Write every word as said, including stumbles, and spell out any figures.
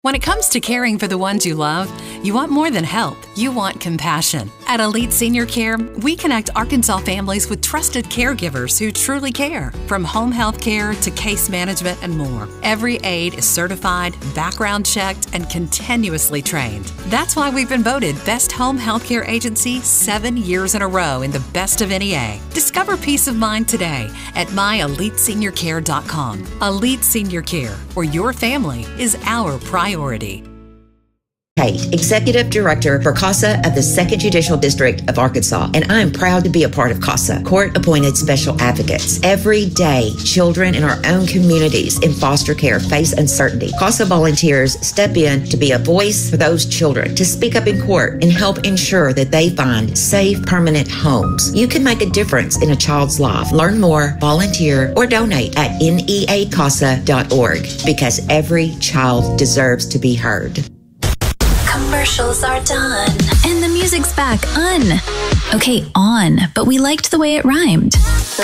When it comes to caring for the ones you love, you want more than help. You want compassion. At Elite Senior Care, we connect Arkansas families with trusted caregivers who truly care. From home health care to case management and more, every aide is certified, background checked, and continuously trained. That's why we've been voted Best Home Healthcare Agency seven years in a row in the Best of N E A. Discover peace of mind today at my elite senior care dot com. Elite Senior Care, where your family is our priority. Hey, Executive Director for CASA of the second Judicial District of Arkansas, and I'm proud to be a part of CASA, Court-Appointed Special Advocates. Every day, children in our own communities in foster care face uncertainty. CASA volunteers step in to be a voice for those children, to speak up in court and help ensure that they find safe, permanent homes. You can make a difference in a child's life. Learn more, volunteer, or donate at N E A casa dot org, because every child deserves to be heard. Commercials are done. And the music's back on. Okay, on, but we liked the way it rhymed.